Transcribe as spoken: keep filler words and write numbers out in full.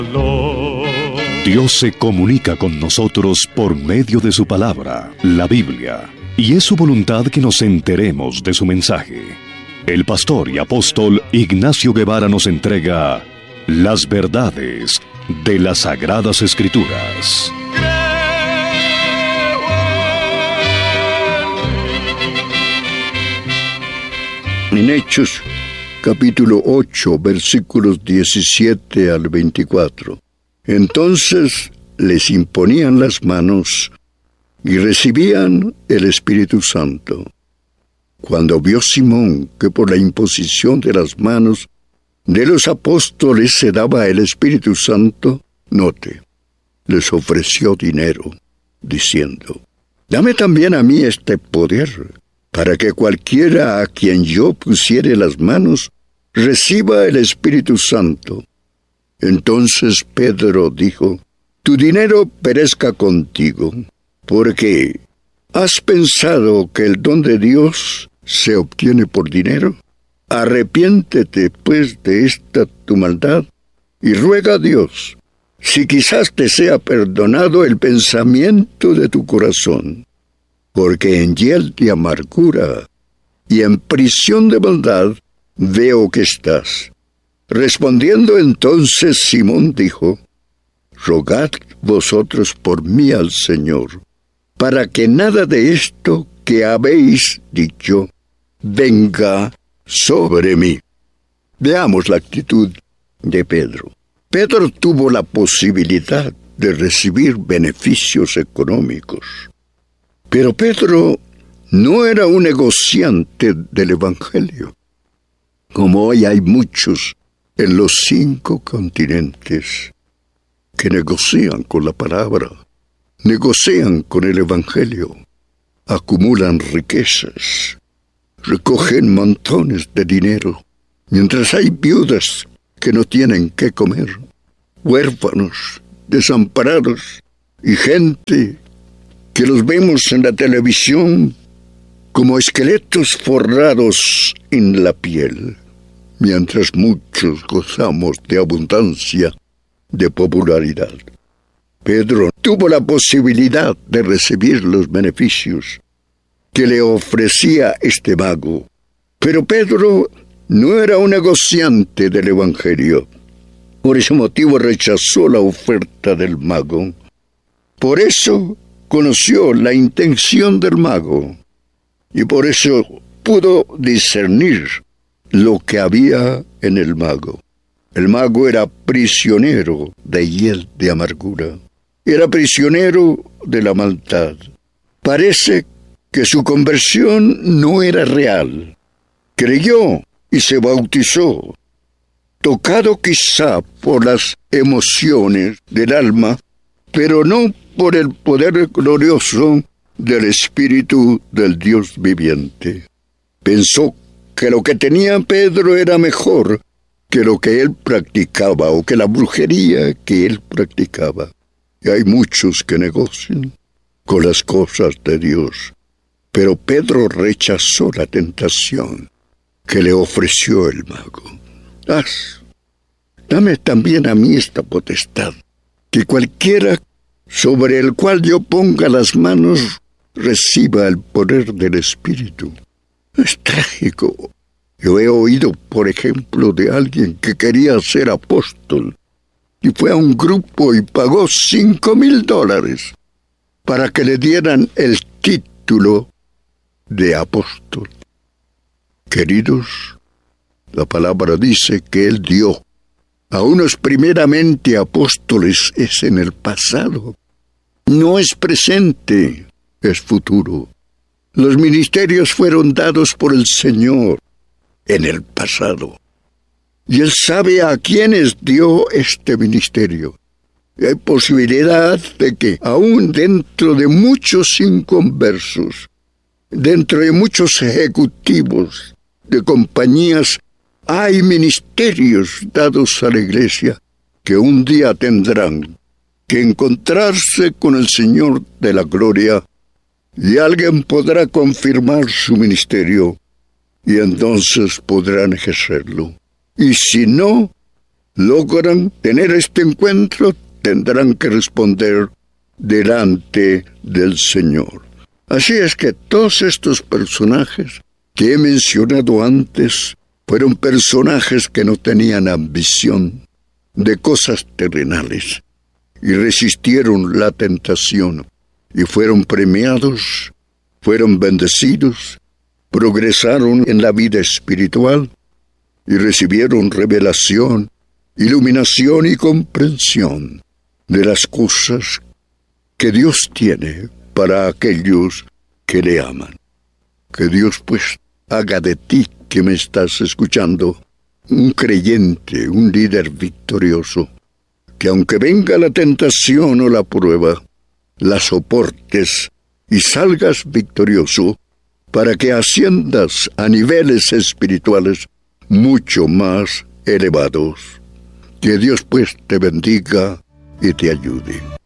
Dios se comunica con nosotros por medio de su palabra, la Biblia, y es su voluntad que nos enteremos de su mensaje. El pastor y apóstol Ignacio Guevara nos entrega las verdades de las Sagradas Escrituras. En Hechos, capítulo ocho, versículos diecisiete al veinticuatro. Entonces les imponían las manos y recibían el Espíritu Santo. Cuando vio Simón que por la imposición de las manos de los apóstoles se daba el Espíritu Santo, note, les ofreció dinero, diciendo: dame también a mí este poder, para que cualquiera a quien yo pusiere las manos reciba el Espíritu Santo. Entonces Pedro dijo: tu dinero perezca contigo, porque ¿has pensado que el don de Dios se obtiene por dinero? Arrepiéntete, pues, de esta tu maldad, y ruega a Dios, si quizás te sea perdonado el pensamiento de tu corazón, porque en hiel de amargura y en prisión de maldad veo que estás. Respondiendo entonces Simón dijo: rogad vosotros por mí al Señor, para que nada de esto que habéis dicho venga sobre mí. Veamos la actitud de Pedro. Pedro tuvo la posibilidad de recibir beneficios económicos, pero Pedro no era un negociante del Evangelio, como hoy hay muchos en los cinco continentes que negocian con la palabra, negocian con el Evangelio, acumulan riquezas, recogen montones de dinero, mientras hay viudas que no tienen qué comer, huérfanos, desamparados, y gente que los vemos en la televisión como esqueletos forrados en la piel, mientras muchos gozamos de abundancia, de popularidad. Pedro tuvo la posibilidad de recibir los beneficios que le ofrecía este mago, pero Pedro no era un negociante del Evangelio. Por ese motivo rechazó la oferta del mago. Por eso conoció la intención del mago, y por eso pudo discernir lo que había en el mago. El mago era prisionero de hiel de amargura. Era prisionero de la maldad. Parece que su conversión no era real. Creyó y se bautizó, tocado quizá por las emociones del alma, pero no por el poder glorioso del Espíritu del Dios viviente. Pensó que lo que tenía Pedro era mejor que lo que él practicaba o que la brujería que él practicaba. Y hay muchos que negocian con las cosas de Dios. Pero Pedro rechazó la tentación que le ofreció el mago. Haz, dame también a mí esta potestad, que cualquiera sobre el cual yo ponga las manos reciba el poder del Espíritu. Es trágico. Yo he oído, por ejemplo, de alguien que quería ser apóstol y fue a un grupo y pagó cinco mil dólares para que le dieran el título de apóstol. Queridos, la palabra dice que él dio a unos primeramente apóstoles. Es en el pasado, no es presente, es futuro. Los ministerios fueron dados por el Señor en el pasado, y Él sabe a quiénes dio este ministerio. Y hay posibilidad de que aún dentro de muchos inconversos, dentro de muchos ejecutivos de compañías, hay ministerios dados a la iglesia que un día tendrán que encontrarse con el Señor de la gloria, y alguien podrá confirmar su ministerio y entonces podrán ejercerlo. Y si no, logran tener este encuentro, tendrán que responder delante del Señor. Así es que todos estos personajes que he mencionado antes fueron personajes que no tenían ambición de cosas terrenales y resistieron la tentación y fueron premiados, fueron bendecidos, progresaron en la vida espiritual y recibieron revelación, iluminación y comprensión de las cosas que Dios tiene para aquellos que le aman. Que Dios pues haga de ti, que me estás escuchando, un creyente, un líder victorioso, que aunque venga la tentación o la prueba, la soportes y salgas victorioso para que asciendas a niveles espirituales mucho más elevados. Que Dios pues te bendiga y te ayude.